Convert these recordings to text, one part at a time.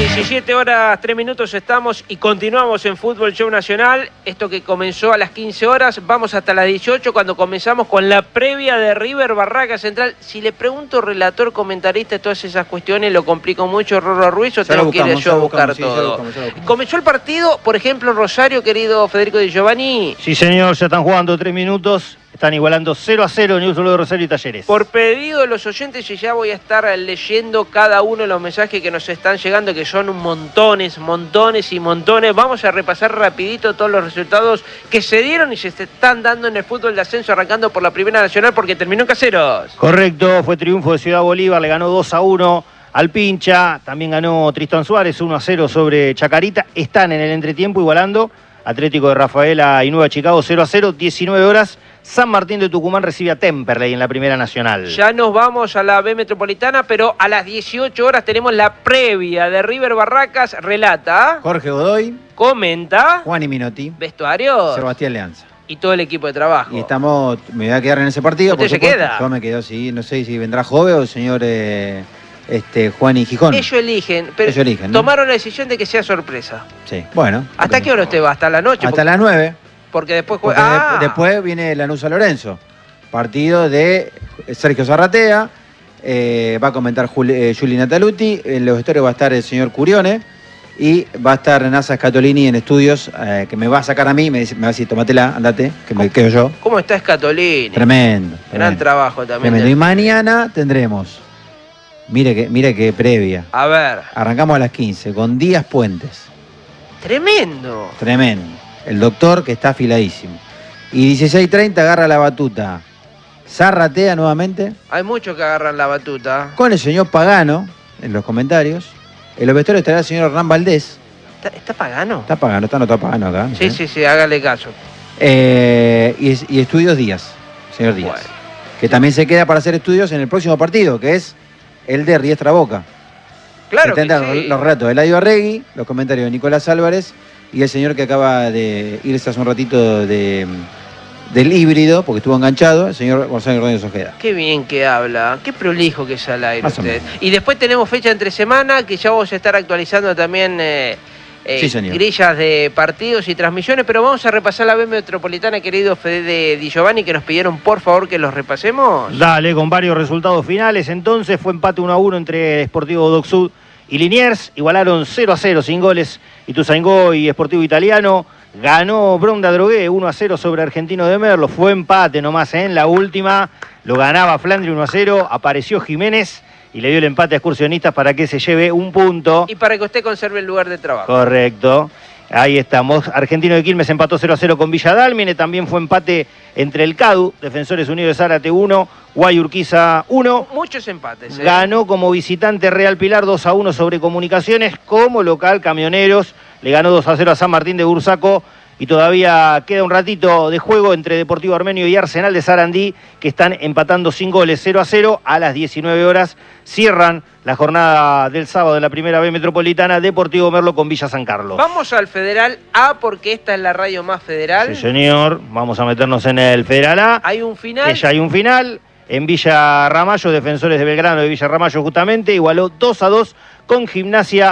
17 horas 3 minutos estamos y continuamos en Fútbol Show Nacional. Esto que comenzó a las 15 horas, vamos hasta las 18 cuando comenzamos con la previa de River Barraca Central. Si le pregunto relator, comentarista, todas esas cuestiones, lo complico mucho, Rorro Ruiz, o tengo que ir yo a buscar todo. Comenzó el partido, por ejemplo, en Rosario, querido Federico Di Giovanni. Sí, señor, ya están jugando 3 minutos. Están igualando 0-0 Newell's Old Boys de Rosario y Talleres. Por pedido de los oyentes, y ya voy a estar leyendo cada uno de los mensajes que nos están llegando, que son montones. Vamos a repasar rapidito todos los resultados que se dieron y se están dando en el fútbol de ascenso, arrancando por la Primera Nacional, porque terminó en Caseros. Correcto, fue triunfo de Ciudad Bolívar, le ganó 2-1 al Pincha. También ganó Tristán Suárez 1-0 sobre Chacarita. Están en el entretiempo igualando. Atlético de Rafaela y Nueva Chicago 0-0, 19 horas. San Martín de Tucumán recibe a Temperley en la Primera Nacional. Ya nos vamos a la B Metropolitana, pero a las 18 horas tenemos la previa de River Barracas. Relata Jorge Godoy. Comenta Juan y Minotti. Vestuario. Sebastián Leanza. Y todo el equipo de trabajo. Y estamos, me voy a quedar en ese partido. ¿Usted se queda? Yo me quedo, sí. No sé si vendrá Jove o el señor Juan y Gijón. Ellos eligen, pero Ellos eligen, ¿no? Tomaron la decisión de que sea sorpresa. Sí, bueno. ¿Hasta qué hora usted va? ¿Hasta la noche? Hasta las 9. Porque después Porque después viene Lanús a Lorenzo. Partido de Sergio Zarratea. Va a comentar Juli Nataluti. En los vestuarios va a estar el señor Curione. Y va a estar Nasa Scatolini en estudios, que me va a sacar a mí. Me va a decir, tómatela, andate, que me quedo yo. ¿Cómo está Scatolini? Tremendo. Gran trabajo también. Tremendo. Y mañana tendremos, mire que previa. A ver. Arrancamos a las 15 con Díaz Puentes. Tremendo. Tremendo. El doctor que está afiladísimo. Y 16:30 agarra la batuta Zarratea nuevamente. Hay muchos que agarran la batuta. Con el señor Pagano en los comentarios. En los vestuarios estará el señor Hernán Valdés. ¿Está Pagano? Está Pagano, está anotado Pagano acá. Sí, hágale caso. Y Estudios Díaz, señor Díaz. Bueno. Que también se queda para hacer estudios en el próximo partido, que es el de Riestra Boca. Claro que sí. Los relatos de Eladio Arregui, los comentarios de Nicolás Álvarez y el señor que acaba de irse hace un ratito del híbrido, porque estuvo enganchado, el señor Gonzalo Rodríguez Ojeda. Qué bien que habla, qué prolijo que es al aire usted. Y después tenemos fecha entre semana, que ya vamos a estar actualizando también sí, grillas de partidos y transmisiones, pero vamos a repasar la B Metropolitana, querido Fede Di Giovanni, que nos pidieron por favor que los repasemos. Dale, con varios resultados finales. Entonces fue empate 1-1 entre Sportivo Dock Sud y Liniers, igualaron 0-0 sin goles Ituzaingó y Sportivo Italiano. Ganó Bronda Drogué 1-0 sobre Argentino de Merlo, fue empate nomás en la última, lo ganaba Flandri 1-0, apareció Jiménez y le dio el empate a Excursionistas para que se lleve un punto. Y para que usted conserve el lugar de trabajo. Correcto. Ahí estamos. Argentino de Quilmes empató 0-0 con Villa Dálmine. También fue empate entre el CADU, Defensores Unidos de Zárate 1, Guay Urquiza 1. Muchos empates. Ganó como visitante Real Pilar 2-1 sobre Comunicaciones. Como local Camioneros le ganó 2-0 a San Martín de Bursaco. Y todavía queda un ratito de juego entre Deportivo Armenio y Arsenal de Sarandí, que están empatando sin goles 0-0. A las 19 horas cierran la jornada del sábado de la Primera B Metropolitana, Deportivo Merlo con Villa San Carlos. Vamos al Federal A, porque esta es la radio más federal. Sí, señor. Vamos a meternos en el Federal A. Hay un final. Que ya hay un final. En Villa Ramallo, Defensores de Belgrano de Villa Ramallo justamente, igualó 2-2 con Gimnasia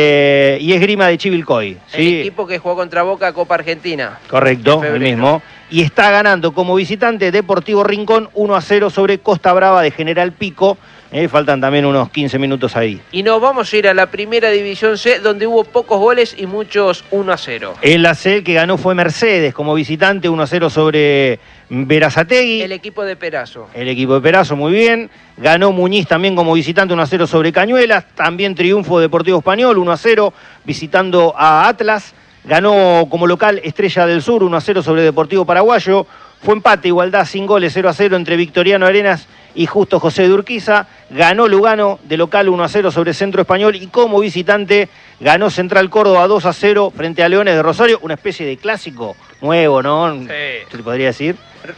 y Esgrima de Chivilcoy. ¿Sí? El equipo que jugó contra Boca Copa Argentina. Correcto, el mismo. Y está ganando como visitante Deportivo Rincón 1-0 sobre Costa Brava de General Pico. Faltan también unos 15 minutos ahí. Y nos vamos a ir a la Primera División C, donde hubo pocos goles y muchos 1-0. En la C, el que ganó fue Mercedes como visitante 1-0 sobre Berazategui. El equipo de Perazo. El equipo de Perazo, muy bien. Ganó Muñiz también como visitante 1-0 sobre Cañuelas. También triunfo Deportivo Español 1-0 visitando a Atlas. Ganó como local Estrella del Sur 1-0 sobre Deportivo Paraguayo. Fue empate, igualdad sin goles 0-0 entre Victoriano Arenas y Justo José de Urquiza. Ganó Lugano de local 1-0 sobre Centro Español y como visitante ganó Central Córdoba 2-0 frente a Leones de Rosario. Una especie de clásico nuevo, ¿no? Sí. ¿Se podría decir?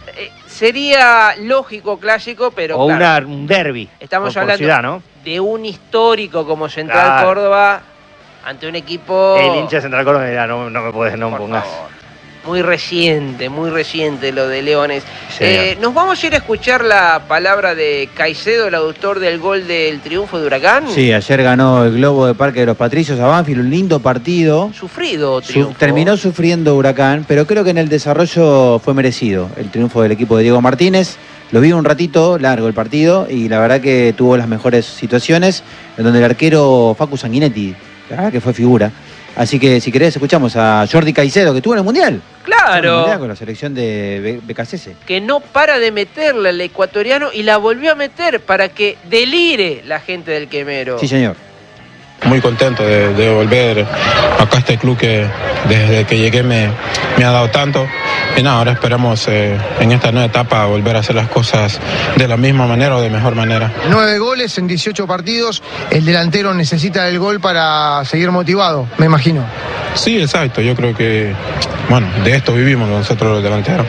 Sería lógico clásico, pero o claro, un derbi. Estamos hablando ciudad, ¿no? de un histórico como Central Córdoba ante un equipo... El hincha de Central Córdoba, no me podés, no por pongas. Favor. muy reciente lo de Leones. Sí. ¿Nos vamos a ir a escuchar la palabra de Caicedo, el autor del gol del triunfo de Huracán? Sí, ayer ganó el Globo de Parque de los Patricios a Banfield, un lindo partido. Sufrido triunfo. Terminó sufriendo Huracán, pero creo que en el desarrollo fue merecido el triunfo del equipo de Diego Martínez. Lo vi un ratito largo el partido y la verdad que tuvo las mejores situaciones, en donde el arquero Facu Sanguinetti, la verdad que fue figura. Así que si querés escuchamos a Jordi Caicedo, que estuvo en el Mundial. Claro. Con la selección de BKCS. Que no para de meterla el ecuatoriano y la volvió a meter para que delire la gente del Quemero. Sí, señor. Muy contento de volver acá a este club que desde que llegué me ha dado tanto. Y nada, ahora esperamos en esta nueva etapa volver a hacer las cosas de la misma manera o de mejor manera. 9 goles en 18 partidos. El delantero necesita el gol para seguir motivado, me imagino. Sí, exacto. Yo creo que, bueno, de esto vivimos nosotros los delanteros.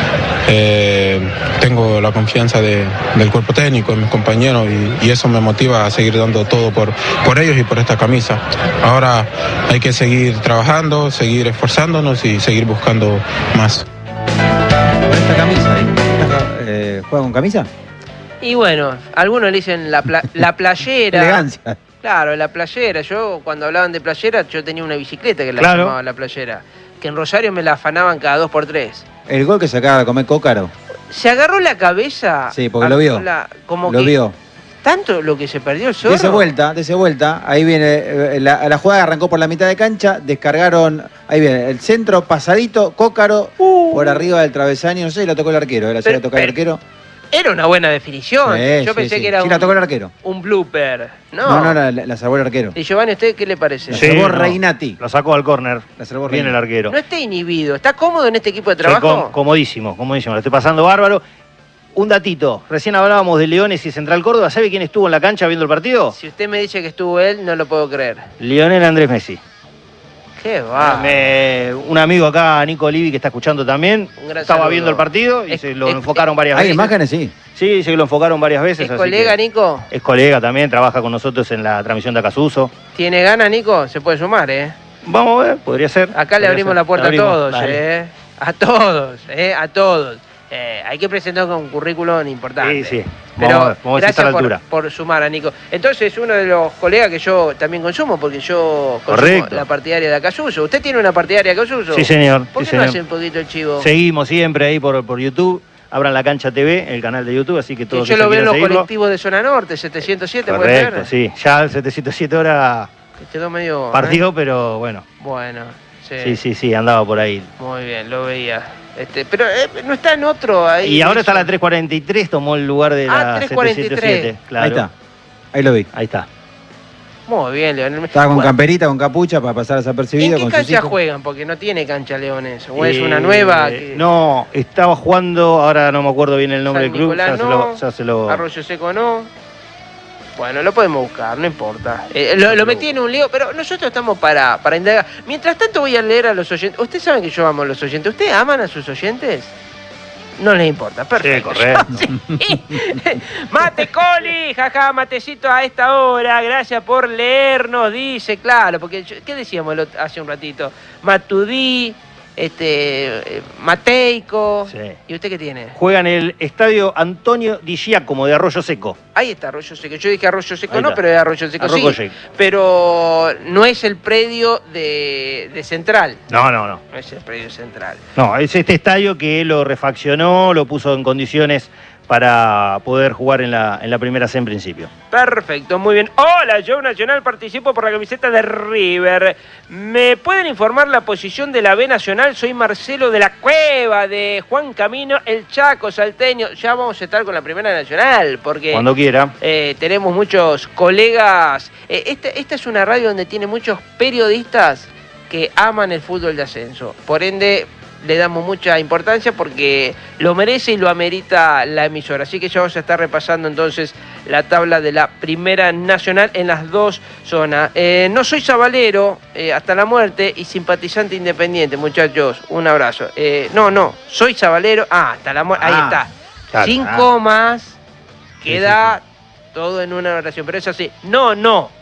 Tengo la confianza del cuerpo técnico, de mis compañeros y eso me motiva a seguir dando todo por ellos y por esta camisa. Ahora hay que seguir trabajando, seguir esforzándonos y seguir buscando más. Con esta camisa, ¿juega con camisa? Y bueno, algunos le dicen la playera. Elegancia. Claro, la playera. Yo, cuando hablaban de playera, yo tenía una bicicleta que la Claro. llamaba la playera. Que en Rosario me la afanaban cada 2x3. El gol que sacaba de comer Cócaro. Se agarró la cabeza. Sí, porque lo vio. Como Lo que vio. tanto lo que se perdió el zorro. Dese vuelta. Ahí viene, la jugada arrancó por la mitad de cancha, descargaron, ahí viene, el centro, pasadito, Cócaro, por arriba del travesaño, no sé, la tocó el arquero, la Pero- tocó el arquero. Era una buena definición. Sí, Yo sí, pensé sí. que era Sí, la tocó el arquero. un blooper. No. No, la salvó el arquero. Y Giovanni, ¿a usted qué le parece? La Sí, salvó no. Reinati. Lo sacó al córner. La salvó Bien el Reinati. arquero. No está inhibido. ¿Está cómodo en este equipo de Sí, trabajo? comodísimo. Lo estoy pasando bárbaro. Un datito. Recién hablábamos de Leones y Central Córdoba. ¿Sabe quién estuvo en la cancha viendo el partido? Si usted me dice que estuvo él, no lo puedo creer. Lionel Andrés Messi. Qué va. Un amigo acá, Nico Olivi, que está escuchando también, Un gran estaba saludo. viendo el partido y Es- se lo es- enfocaron varias Hay veces. imágenes, sí. Sí, dice que lo enfocaron varias veces. ¿Es así colega, que- Nico? Es colega también, trabaja con nosotros en la transmisión de Acasuso. ¿Tiene ganas, Nico? Se puede sumar, ¿eh? Vamos a ver, podría ser. Acá le Podría abrimos ser. la puerta Le abrimos, a todos, dale. ¿eh? A todos, ¿eh? A todos. Hay que presentar con un currículum importante. Sí, sí. Pero Vamos a ver si está a gracias la altura. por sumar a Nico. Entonces, uno de los colegas que yo también consumo, porque yo consumo Correcto. la partidaria de Acasuso. ¿Usted tiene una partidaria de Acasuso? Sí, señor. ¿Por sí, qué no señor. hace un poquito el chivo? Seguimos siempre ahí por YouTube. Abran la Cancha TV, el canal de YouTube, así que Que todos yo los que lo veo en quieran los seguirlo. colectivos de Zona Norte, 707, ¿puede Correcto, ser? sí. Ya el 707 horas Que quedó medio... partido, pero bueno. Bueno, sí. Sí, andaba por ahí. Muy bien, lo veía. Pero no está en otro ahí. Y ahora está eso. la 343, tomó el lugar de la 343. 777. Claro. Ahí está. Ahí lo vi. Ahí está. Muy bien, Leonel. Estaba con Bueno, camperita, con capucha para pasar ¿en desapercibido. qué con sus cancha hijos. juegan? Porque no tiene cancha Leones. ¿O es una nueva? Que... No, estaba jugando, ahora no me acuerdo bien el nombre San del club. Nicolás Ya se lo... Arroyo Seco no. Bueno, lo podemos buscar, no importa. Lo metí en un lío, pero nosotros estamos para indagar. Mientras tanto voy a leer a los oyentes. Ustedes saben que yo amo a los oyentes. ¿Ustedes aman a sus oyentes? No les importa, perfecto. Sí, correcto. Sí. Mate Coli, jaja, matecito a esta hora. Gracias por leernos, dice, claro, porque ¿qué decíamos hace un ratito? Matudí, Mateico. Sí. ¿Y usted qué tiene? Juega en el estadio Antonio Di Giacomo de Arroyo Seco. Ahí está Arroyo Seco. Yo dije Arroyo Seco Ahí no, está. pero es Arroyo Seco Arroyo sí. Seco. Pero no es el predio de Central. No. No es el predio Central. No, es este estadio que lo refaccionó, lo puso en condiciones para poder jugar en la primera C en principio. Perfecto, muy bien. Hola, Show Nacional, participo por la camiseta de River. ¿Me pueden informar la posición de la B Nacional? Soy Marcelo de la Cueva, de Juan Camino, el Chaco, salteño. Ya vamos a estar con la Primera Nacional, porque Cuando quiera. tenemos muchos colegas. Esta es una radio donde tiene muchos periodistas que aman el fútbol de ascenso. Por ende, le damos mucha importancia porque lo merece y lo amerita la emisora. Así que ya vamos a estar repasando entonces la tabla de la Primera Nacional en las dos zonas. No soy sabalero hasta la muerte y simpatizante independiente, muchachos. Un abrazo. No, soy sabalero. Hasta la muerte. Ahí está. Claro. 5 más. Queda todo en una oración. Pero es así. No.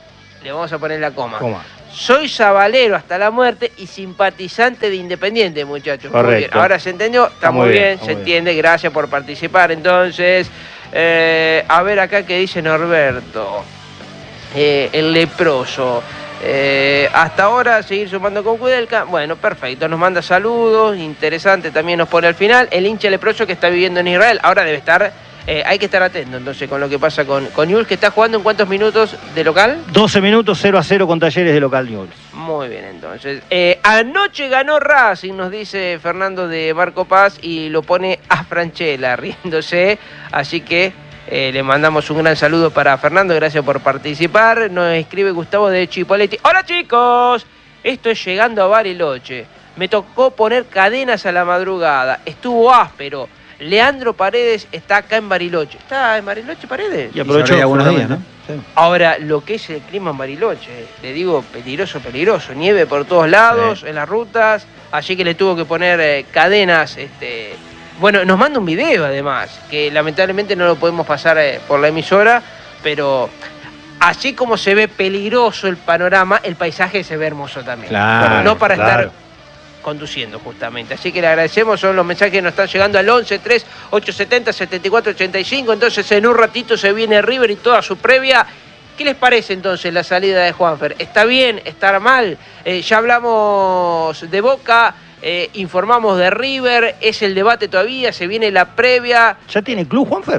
le vamos a poner la coma. Coma. Soy sabalero hasta la muerte y simpatizante de Independiente, muchachos. Correcto. Muy bien. Ahora se entendió, está muy bien, se muy entiende, gracias por participar. Entonces, a ver acá qué dice Norberto, el leproso. Hasta ahora seguir sumando con Kudelka. Bueno, perfecto, nos manda saludos, interesante también nos pone al final. El hincha leproso que está viviendo en Israel, ahora debe estar, hay que estar atento entonces con lo que pasa con Newell's, que está jugando en cuántos minutos de local. 12 minutos, 0-0 con Talleres de local Newell's. Muy bien, entonces. Anoche ganó Racing, nos dice Fernando de Marco Paz, y lo pone a Franchella riéndose, así que le mandamos un gran saludo para Fernando, gracias por participar. Nos escribe Gustavo de Chipoletti. Hola chicos, esto es llegando a Bariloche. Me tocó poner cadenas a la madrugada, estuvo áspero. Leandro Paredes está acá en Bariloche. ¿Está en Bariloche Paredes? Y aprovechó algunos días, ¿no? Sí. Ahora, lo que es el clima en Bariloche, le digo, peligroso, peligroso. Nieve por todos lados, Sí. en las rutas, allí que le tuvo que poner cadenas. Bueno, nos manda un video además, que lamentablemente no lo podemos pasar por la emisora, pero así como se ve peligroso el panorama, el paisaje se ve hermoso también. Claro, no para claro. estar conduciendo justamente. Así que le agradecemos, son los mensajes que nos están llegando al 11 3 870 74 85. Entonces en un ratito se viene River y toda su previa. ¿Qué les parece entonces la salida de Juanfer? ¿Está bien? ¿Está mal? Ya hablamos de Boca, informamos de River, es el debate todavía, se viene la previa. ¿Ya tiene club, Juanfer?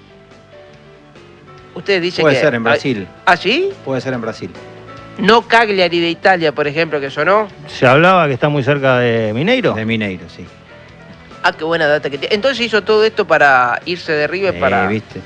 Ustedes dicen Puede que... ser en Brasil. ¿Ah, sí? Puede ser en Brasil. No Cagliari de Italia, por ejemplo, que sonó. Se hablaba que está muy cerca de Mineiro. De Mineiro, sí. Ah, qué buena data que tiene. Entonces hizo todo esto para irse de River para... ¿Viste?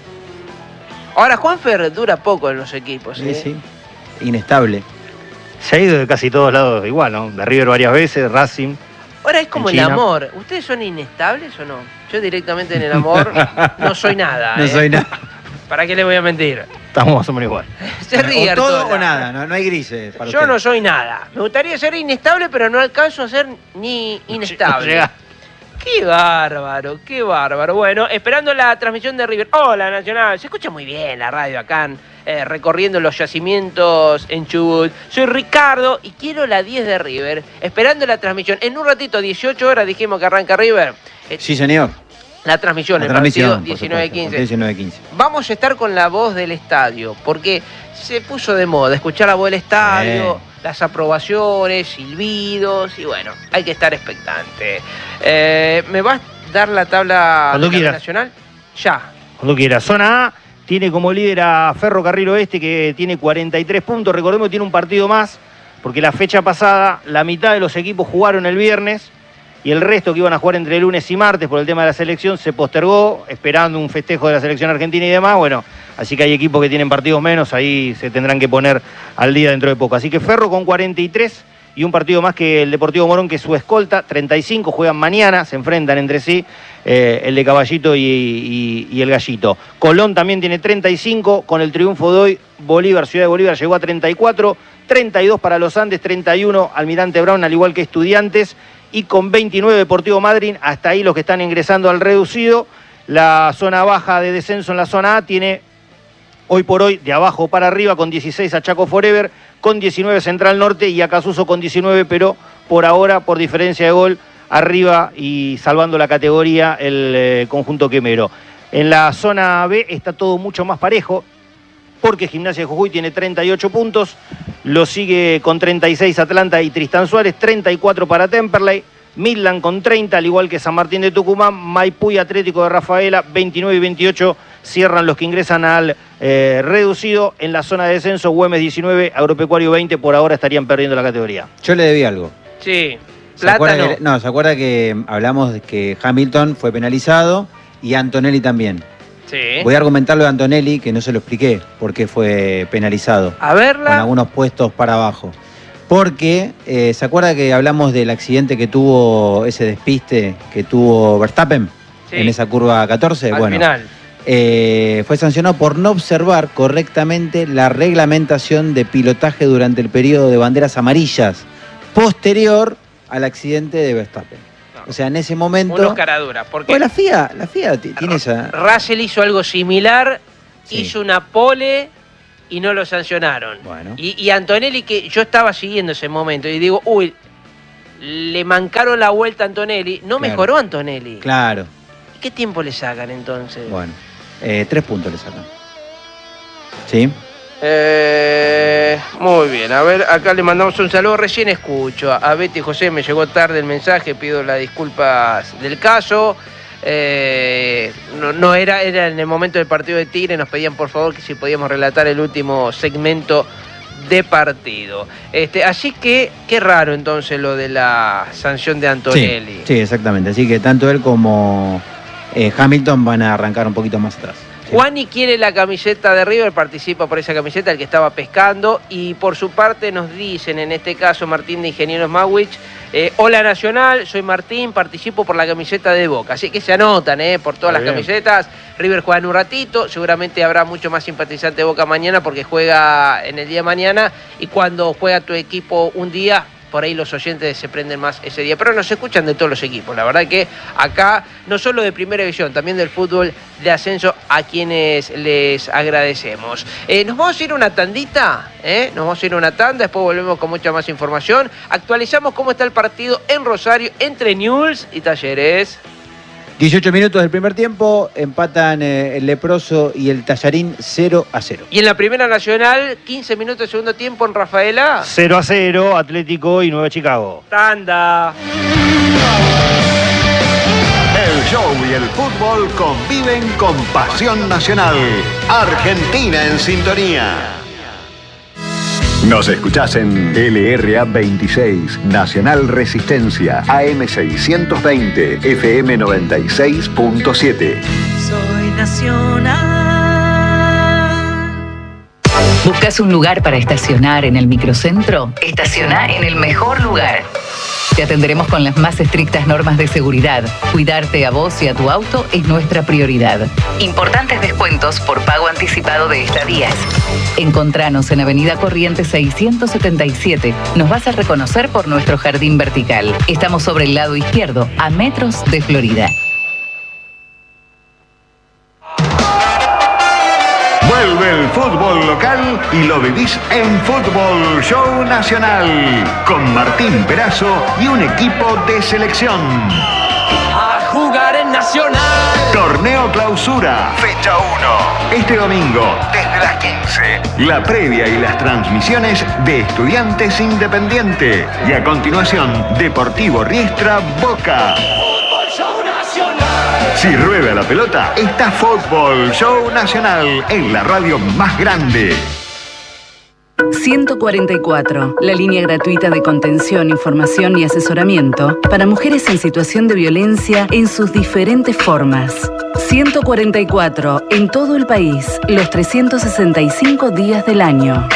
Ahora Juanfer dura poco en los equipos. Sí, sí. Inestable. Se ha ido de casi todos lados igual, ¿no? De River varias veces, Racing. Ahora es como En el China. amor. ¿Ustedes son inestables o no? Yo directamente en el amor no soy nada. No soy nada. ¿Para qué le voy a mentir? Estamos más o menos igual. Se ríe O todo Artola. o nada, no hay grises. Para Yo usted. no soy nada. Me gustaría ser inestable, pero no alcanzo a ser ni inestable. Llega. Qué bárbaro, qué bárbaro. Bueno, esperando la transmisión de River. Hola, Nacional. Se escucha muy bien la radio acá, recorriendo los yacimientos en Chubut. Soy Ricardo y quiero la 10 de River. Esperando la transmisión. En un ratito, 18 horas, dijimos que arranca River. Sí, señor. La transmisión, el transmisión, partido por supuesto, 19-15. 19-15. Vamos a estar con la voz del estadio, porque se puso de moda escuchar la voz del estadio, las aprobaciones, silbidos, y bueno, hay que estar expectante. ¿Me vas a dar la tabla Cuando de quieras. nacional? Ya. Cuando quiera. Zona A tiene como líder a Ferrocarril Oeste, que tiene 43 puntos. Recordemos que tiene un partido más, porque la fecha pasada, la mitad de los equipos jugaron el viernes y el resto que iban a jugar entre lunes y martes por el tema de la selección se postergó, esperando un festejo de la selección argentina y demás. Bueno, así que hay equipos que tienen partidos menos, ahí se tendrán que poner al día dentro de poco. Así que Ferro con 43 y un partido más que el Deportivo Morón, que es su escolta, 35, juegan mañana, se enfrentan entre sí, el de Caballito y el Gallito. Colón también tiene 35, con el triunfo de hoy, Bolívar, Ciudad de Bolívar llegó a 34, 32 para los Andes, 31 Almirante Brown, al igual que Estudiantes, y con 29 Deportivo Madryn, hasta ahí los que están ingresando al reducido. La zona baja de descenso en la zona A tiene hoy por hoy de abajo para arriba con 16 a Chaco Forever, con 19 Central Norte y a Acasuso con 19, pero por ahora, por diferencia de gol, arriba y salvando la categoría el conjunto quemero. En la zona B está todo mucho más parejo, porque Gimnasia de Jujuy tiene 38 puntos, lo sigue con 36 Atlanta y Tristán Suárez, 34 para Temperley, Midland con 30, al igual que San Martín de Tucumán, Maipú y Atlético de Rafaela, 29 y 28 cierran los que ingresan al reducido. En la zona de descenso, Güemes 19, Agropecuario 20, por ahora estarían perdiendo la categoría. Yo le debí algo. Sí. ¿Se acuerda Plátano. que, no, ¿se acuerda que hablamos de que Hamilton fue penalizado y Antonelli también? Sí. Voy a argumentar lo de Antonelli, que no se lo expliqué por qué fue penalizado. A Con verla. algunos puestos para abajo. Porque, ¿se acuerda que hablamos del accidente que tuvo, ese despiste que tuvo Verstappen Sí. en esa curva 14? Al Bueno, final. fue sancionado por no observar correctamente la reglamentación de pilotaje durante el periodo de banderas amarillas posterior al accidente de Verstappen. O sea, en ese momento... Unos caraduras. Porque Pues la FIA tiene esa... Russell hizo algo similar, Sí. hizo una pole y no lo sancionaron. Bueno. Y Antonelli, que yo estaba siguiendo ese momento y digo, uy, le mancaron la vuelta a Antonelli, no Claro. mejoró Antonelli. Claro. ¿Qué tiempo le sacan entonces? Bueno. 3 puntos le sacan. ¿Sí? Muy bien, a ver, acá le mandamos un saludo, recién escucho a Betty José, me llegó tarde el mensaje, pido las disculpas del caso. No era en el momento del partido de Tigre, nos pedían por favor que si podíamos relatar el último segmento de partido. Así que, qué raro entonces lo de la sanción de Antonelli. Sí, exactamente. Así que tanto él como Hamilton van a arrancar un poquito más atrás. Sí. Juani quiere la camiseta de River, participa por esa camiseta, el que estaba pescando, y por su parte nos dicen, en este caso Martín de Ingenieros Mawich, hola Nacional, soy Martín, participo por la camiseta de Boca. Así que se anotan por todas las camisetas. River juega en un ratito, seguramente habrá mucho más simpatizante de Boca mañana porque juega en el día de mañana, y cuando juega tu equipo un día, por ahí los oyentes se prenden más ese día. Pero nos escuchan de todos los equipos. La verdad que acá, no solo de Primera División, también del fútbol de ascenso, a quienes les agradecemos. Nos vamos a ir a una tandita, nos vamos a ir a una tanda, después volvemos con mucha más información. Actualizamos cómo está el partido en Rosario entre Newell's y Talleres. 18 minutos del primer tiempo, empatan el Leproso y el Tallarín 0-0. Y en la Primera Nacional, 15 minutos de segundo tiempo en Rafaela. 0-0, Atlético y Nueva Chicago. Tanda. El show y el fútbol conviven con pasión nacional. Argentina en sintonía. Nos escuchás en LRA 26, Nacional Resistencia, AM 620, FM 96.7. Soy nacional. ¿Buscas un lugar para estacionar en el microcentro? Estaciona en el mejor lugar. Te atenderemos con las más estrictas normas de seguridad. Cuidarte a vos y a tu auto es nuestra prioridad. Importantes descuentos por pago anticipado de estadías. Encontranos en Avenida Corrientes 677. Nos vas a reconocer por nuestro jardín vertical. Estamos sobre el lado izquierdo, a metros de Florida. Vuelve el fútbol local y lo vivís en Fútbol Show Nacional, con Martín Perazo y un equipo de selección. A jugar en Nacional. Torneo Clausura, fecha 1. Este domingo, desde las 15. La previa y las transmisiones de Estudiantes Independiente. Y a continuación, Deportivo Riestra Boca. Fútbol Show Nacional. Si rueda la pelota, está Fútbol Show Nacional en la radio más grande. 144, la línea gratuita de contención, información y asesoramiento para mujeres en situación de violencia en sus diferentes formas. 144, en todo el país, los 365 días del año.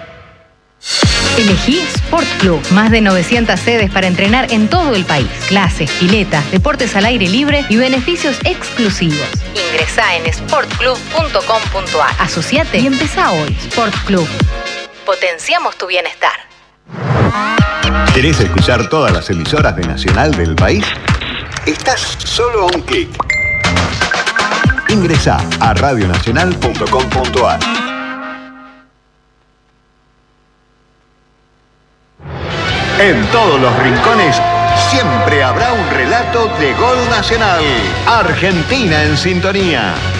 Elegí Sport Club. Más de 900 sedes para entrenar en todo el país. Clases, piletas, deportes al aire libre y beneficios exclusivos. Ingresá en sportclub.com.ar. Asociate y empezá hoy. Sport Club. Potenciamos tu bienestar. ¿Querés escuchar todas las emisoras de Nacional del país? Estás solo a un clic. Ingresá a radionacional.com.ar. En todos los rincones siempre habrá un relato de gol nacional. Argentina en sintonía.